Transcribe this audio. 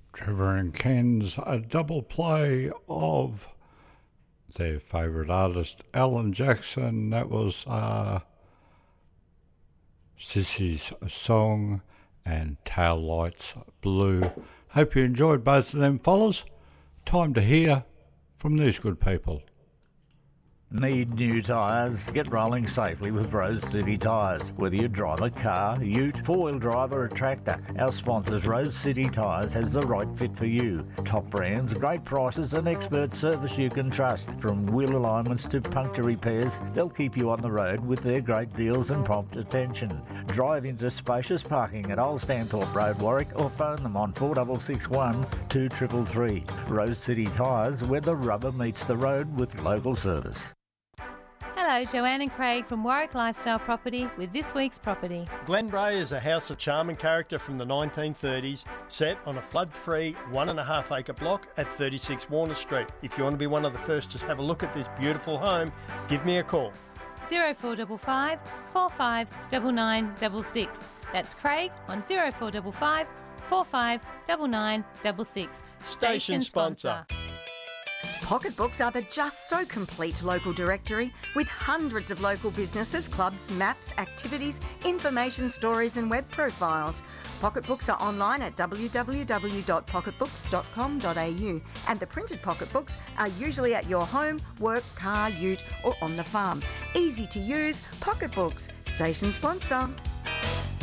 Trevor and Ken's a double play of their favourite artist, Alan Jackson. That was Sissy's Song and Tail Lights Blue. Hope you enjoyed both of them, fellas. Time to hear from these good people. Need new tyres? Get rolling safely with Rose City Tyres. Whether you drive a car, ute, four-wheel drive or a tractor, our sponsors Rose City Tyres has the right fit for you. Top brands, great prices and expert service you can trust. From wheel alignments to puncture repairs, they'll keep you on the road with their great deals and prompt attention. Drive into spacious parking at Old Stanthorpe Road, Warwick, or phone them on 4661 2333. Rose City Tyres, where the rubber meets the road with local service. Hello, Joanne and Craig from Warwick Lifestyle Property with this week's property. Glenbrae is a house of charm and character from the 1930s, set on a flood-free 1.5 acre block at 36 Warner Street. If you want to be one of the first to have a look at this beautiful home, give me a call. 0455 45 9966. That's Craig on 0455 45 9966. Station sponsor. Pocketbooks are the just so complete local directory with hundreds of local businesses, clubs, maps, activities, information stories and web profiles. Pocketbooks are online at www.pocketbooks.com.au and the printed pocketbooks are usually at your home, work, car, ute or on the farm. Easy to use, Pocketbooks, station sponsor.